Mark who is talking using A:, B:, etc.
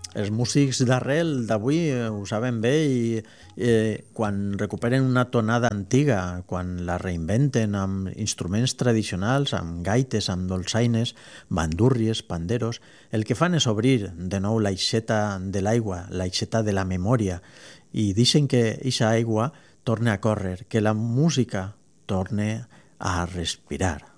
A: Els músics d'arrel d'avui ho saben bé i quan recuperen una tonada antiga, quan la reinventen amb instruments tradicionals, amb gaites, amb dolçaines, bandúrries, panderos, el que fan és obrir de nou l'aixeta de l'aigua, l'aixeta de la memòria, i deixen que eixa aigua torne a córrer, que la música torne a respirar.